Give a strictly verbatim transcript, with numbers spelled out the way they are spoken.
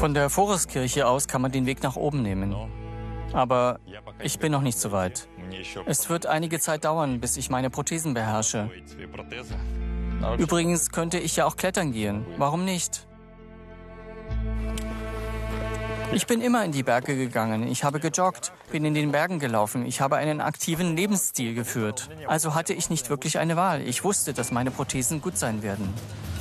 Von der Foreskirche aus kann man den Weg nach oben nehmen. Aber ich bin noch nicht so weit. Es wird einige Zeit dauern, bis ich meine Prothesen beherrsche. Übrigens könnte ich ja auch klettern gehen. Warum nicht? Ich bin immer in die Berge gegangen. Ich habe gejoggt, bin in den Bergen gelaufen. Ich habe einen aktiven Lebensstil geführt. Also hatte ich nicht wirklich eine Wahl. Ich wusste, dass meine Prothesen gut sein werden.